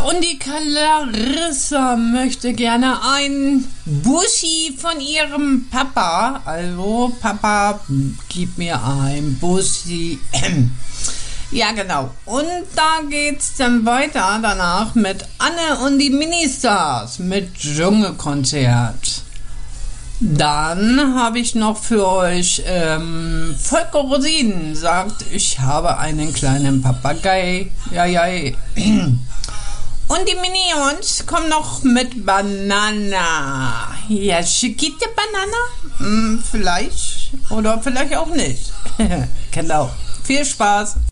und die Clarissa möchte gerne ein Bussi von ihrem Papa. Also, Papa, gib mir ein Bussi. Ja, genau. Und da geht's dann weiter danach mit Anne und die Ministars mit Dschungelkonzert. Dann habe ich noch für euch Volker Rosinen sagt, ich habe einen kleinen Papagei. Ja. Und die Minions kommen noch mit Banana. Ja, Chiquita Banana? Vielleicht oder vielleicht auch nicht. Genau. Viel Spaß.